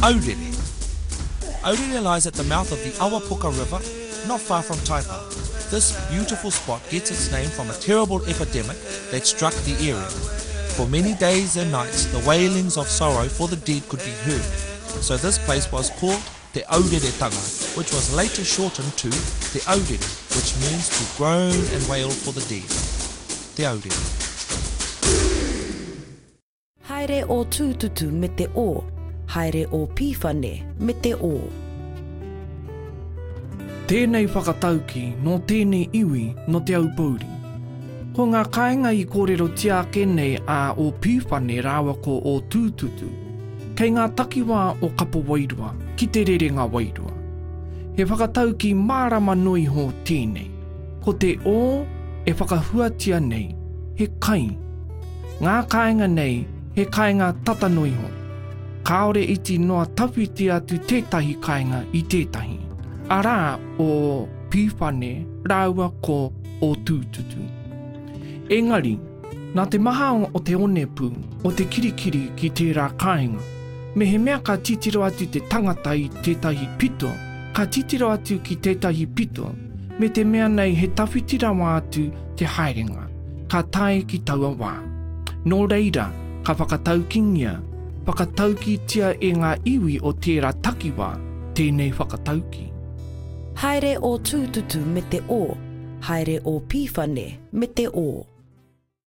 Aurere. Aurere lies at the mouth of the Awapuka River, not far from Taipa. This beautiful spot gets its name from a terrible epidemic that struck the area. For many days and nights, the wailings of sorrow for the dead could be heard. So this place was called Te Aureretanga, which was later shortened to Te Aurere, which means to groan and wail for the dead. Te Aurere. Haere o tūtutu me te o, haere o pīwhane me te o. Tēnei whakatauki no tēnei iwi no te aupauri. Ko ngā kāinga I kōrero tia kenei a o pīwhane rāwa ko o tūtutu, kei ngā takiwā o kapo wairua, ki te rerenga wairua. He whakatauki mārama nui ho tēnei. Ko te o e whakahuatia nei, he kai. Ngā kāinga nei, he kāinga tatanui ho. Kāore iti noa tawhiti atu tētahi kāinga I tētahi. Arā o pīwhane rāua ko o tūtutu. Engari, nā te maha o te onepu o te kirikiri ki tērā kāinga, me he mea ka titiro atu te tangata I tētahi pito, ka titiro atu ki tētahi pito, me te mea nei he tawhitirawa atu te haerenga, ka tae ki taua wā. Nō reira, ka whakataukingia, whakataukitia e ngā iwi o tērā takiwā, tēnei whakatauki. Haere o tūtutu me te o, haere o pīwhane me te o.